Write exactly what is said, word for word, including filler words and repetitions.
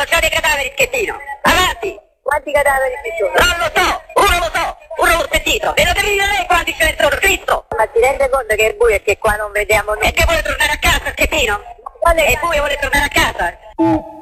c'ha dei cadaveri, schettino. Avanti. Quanti cadaveri ci sono? Non lo so, uno lo so, uno l'ho sentito. E lo devi dire lei quanti ce ne sono, Cristo. Ma ti rende conto che è buio e che qua non vediamo nulla? E che vuole tornare a casa, schettino? Quale E poi vuole tornare a casa.